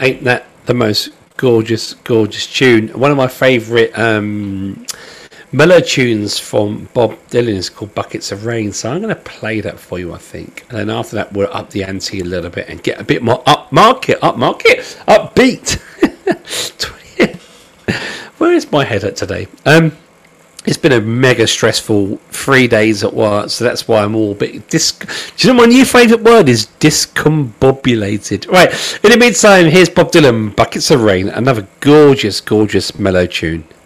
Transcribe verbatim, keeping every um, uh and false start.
ain't that the most gorgeous, gorgeous tune? One of my favourite um, mellow tunes from Bob Dylan is called Buckets of Rain. So I'm going to play that for you, I think. And then after that, we'll up the ante a little bit and get a bit more upmarket, upmarket, upbeat. Where is my head at today? Um, it's been a mega stressful three days at work, so that's why I'm all a bit dis. Do you know my new favourite word is discombobulated? Right. In the meantime, here's Bob Dylan, Buckets of Rain, another gorgeous, gorgeous mellow tune.